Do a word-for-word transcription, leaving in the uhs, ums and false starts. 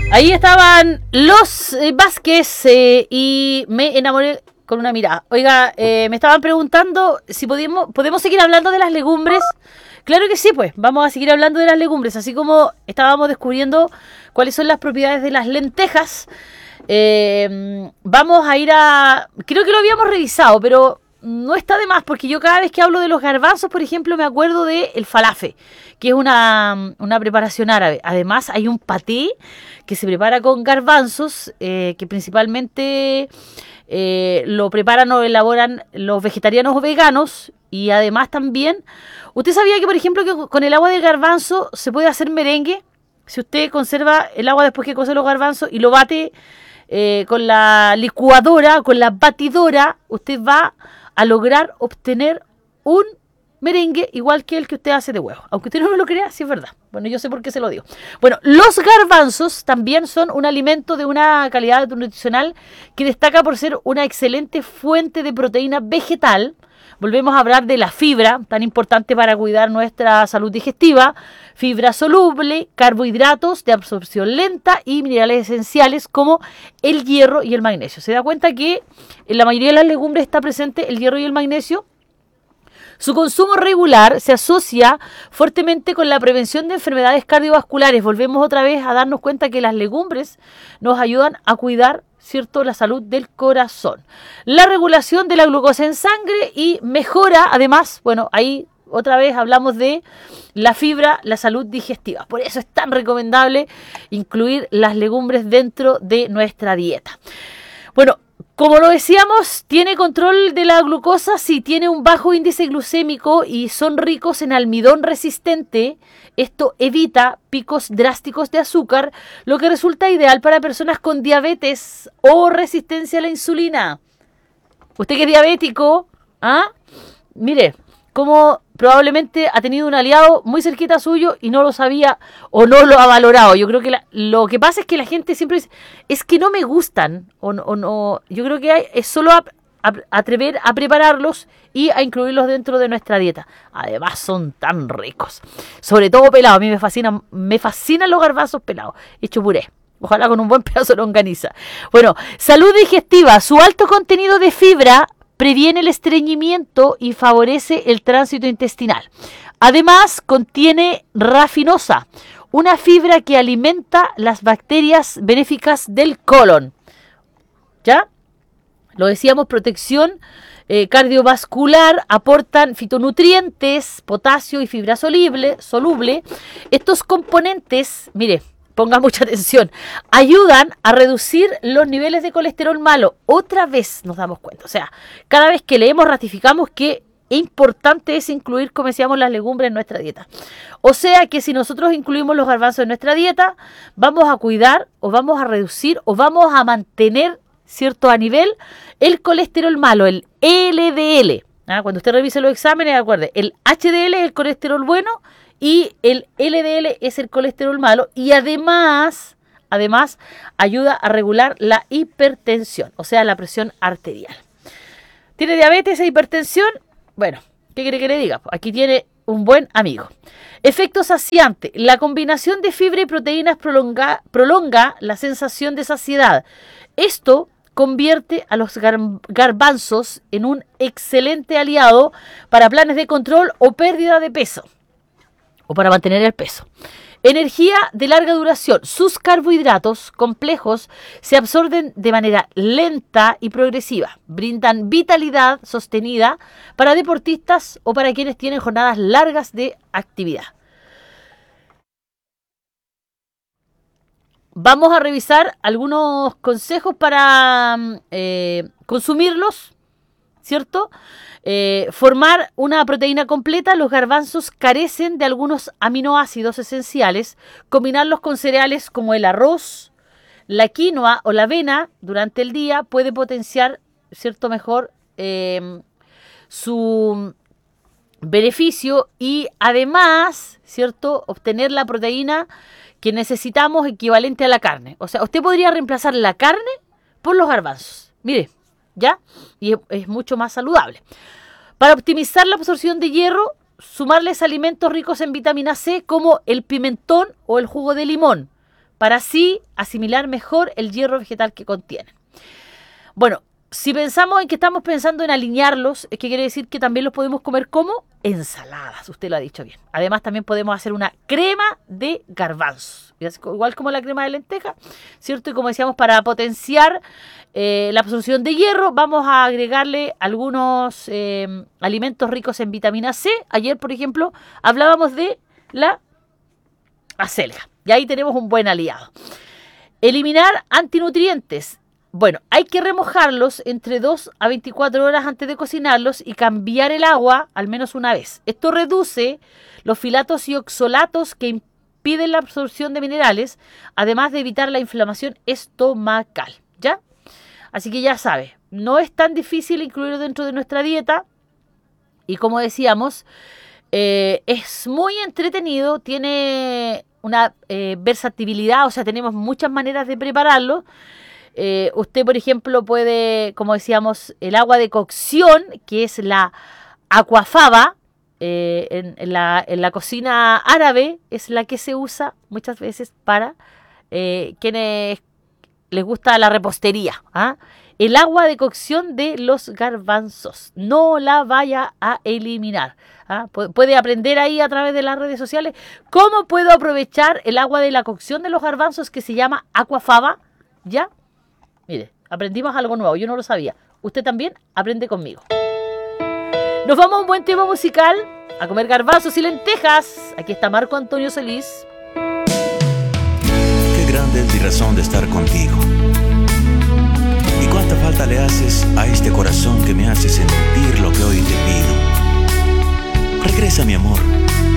Ahí estaban los eh, Vázquez eh, y me enamoré con una mirada. Oiga, eh, me estaban preguntando si podemos, podemos seguir hablando de las legumbres. Claro que sí, pues vamos a seguir hablando de las legumbres, así como estábamos descubriendo cuáles son las propiedades de las lentejas. Eh, vamos a ir a... Creo que lo habíamos revisado, pero no está de más, porque yo cada vez que hablo de los garbanzos, por ejemplo, me acuerdo de el falafel, que es una, una preparación árabe. Además, hay un paté que se prepara con garbanzos, eh, que principalmente eh, lo preparan o elaboran los vegetarianos o veganos. Y además también, ¿usted sabía que, por ejemplo, que con el agua del garbanzo se puede hacer merengue? Si usted conserva el agua después que cose los garbanzos y lo bate eh, con la licuadora, con la batidora, usted va a lograr obtener un merengue igual que el que usted hace de huevo. Aunque usted no me lo crea, sí es verdad. Bueno, yo sé por qué se lo digo. Bueno, los garbanzos también son un alimento de una calidad nutricional que destaca por ser una excelente fuente de proteína vegetal. Volvemos a hablar de la fibra, tan importante para cuidar nuestra salud digestiva. Fibra soluble, carbohidratos de absorción lenta y minerales esenciales como el hierro y el magnesio. ¿Se da cuenta que en la mayoría de las legumbres está presente el hierro y el magnesio? Su consumo regular se asocia fuertemente con la prevención de enfermedades cardiovasculares. Volvemos otra vez a darnos cuenta que las legumbres nos ayudan a cuidar, ¿cierto?, la salud del corazón. La regulación de la glucosa en sangre y mejora, además, bueno, ahí otra vez hablamos de la fibra, la salud digestiva. Por eso es tan recomendable incluir las legumbres dentro de nuestra dieta. Bueno, como lo decíamos, tiene control de la glucosa si tiene un bajo índice glucémico y son ricos en almidón resistente. Esto evita picos drásticos de azúcar, lo que resulta ideal para personas con diabetes o resistencia a la insulina. Usted que es diabético, ¿ah? Mire, como probablemente ha tenido un aliado muy cerquita suyo y no lo sabía o no lo ha valorado. Yo creo que la, lo que pasa es que la gente siempre dice, es que no me gustan, o, o no. Yo creo que hay, es solo a, a, atrever a prepararlos y a incluirlos dentro de nuestra dieta. Además son tan ricos, sobre todo pelados. A mí me fascinan, me fascinan los garbanzos pelados, hecho puré. Ojalá con un buen pedazo de longaniza. Bueno, salud digestiva. Su alto contenido de fibra previene el estreñimiento y favorece el tránsito intestinal. Además, contiene rafinosa, una fibra que alimenta las bacterias benéficas del colon. ¿Ya? Lo decíamos, protección eh, cardiovascular, aportan fitonutrientes, potasio y fibra soluble, soluble. Estos componentes, mire, ponga mucha atención, ayudan a reducir los niveles de colesterol malo. Otra vez nos damos cuenta, o sea, cada vez que leemos ratificamos que importante es incluir, como decíamos, las legumbres en nuestra dieta. O sea que si nosotros incluimos los garbanzos en nuestra dieta, vamos a cuidar o vamos a reducir o vamos a mantener, ¿cierto?, a nivel el colesterol malo, el L D L. ¿Ah? Cuando usted revise los exámenes, acuerde, el H D L es el colesterol bueno y el L D L es el colesterol malo, y además, además ayuda a regular la hipertensión, o sea, la presión arterial. ¿Tiene diabetes e hipertensión? Bueno, ¿qué quiere que le diga? Aquí tiene un buen amigo. Efecto saciante. La combinación de fibra y proteínas prolonga, prolonga la sensación de saciedad. Esto convierte a los gar garbanzos en un excelente aliado para planes de control o pérdida de peso, o para mantener el peso. Energía de larga duración. Sus carbohidratos complejos se absorben de manera lenta y progresiva. Brindan vitalidad sostenida para deportistas o para quienes tienen jornadas largas de actividad. Vamos a revisar algunos consejos para eh, consumirlos, ¿cierto? Eh, formar una proteína completa. Los garbanzos carecen de algunos aminoácidos esenciales. Combinarlos con cereales como el arroz, la quinoa o la avena durante el día puede potenciar, ¿cierto?, mejor eh, su beneficio y además, ¿cierto?, obtener la proteína que necesitamos equivalente a la carne. O sea, usted podría reemplazar la carne por los garbanzos. Mire, ¿ya? Y es, es mucho más saludable. Para optimizar la absorción de hierro, sumarles alimentos ricos en vitamina C como el pimentón o el jugo de limón. para así asimilar mejor el hierro vegetal que contienen. Bueno, si pensamos en que estamos pensando en alinearlos, es que quiere decir que también los podemos comer como ensaladas, usted lo ha dicho bien. Además también podemos hacer una crema de garbanzos, igual como la crema de lenteja, ¿cierto? Y como decíamos, para potenciar eh, la absorción de hierro, vamos a agregarle algunos eh, alimentos ricos en vitamina C. Ayer, por ejemplo, hablábamos de la acelga, y ahí tenemos un buen aliado. Eliminar antinutrientes. Bueno, hay que remojarlos entre dos a veinticuatro horas antes de cocinarlos y cambiar el agua al menos una vez. Esto reduce los filatos y oxalatos que impiden la absorción de minerales, además de evitar la inflamación estomacal, ¿ya? Así que ya sabe, no es tan difícil incluirlo dentro de nuestra dieta y como decíamos, eh, es muy entretenido, tiene una eh, versatilidad, o sea, tenemos muchas maneras de prepararlo. Eh, usted, por ejemplo, puede, como decíamos, el agua de cocción, que es la aquafaba, eh, en, en, la, en la cocina árabe, es la que se usa muchas veces para eh, quienes les gusta la repostería. ¿Ah? El agua de cocción de los garbanzos, no la vaya a eliminar. ¿Ah? Puede aprender ahí a través de las redes sociales cómo puedo aprovechar el agua de la cocción de los garbanzos que se llama aquafaba, ¿ya? Mire, aprendimos algo nuevo, yo no lo sabía. Usted también aprende conmigo. Nos vamos a un buen tema musical, a comer garbanzos y lentejas. Aquí está Marco Antonio Solís. Qué grande es mi razón de estar contigo. Y cuánta falta le haces a este corazón que me hace sentir lo que hoy te pido. Regresa, mi amor,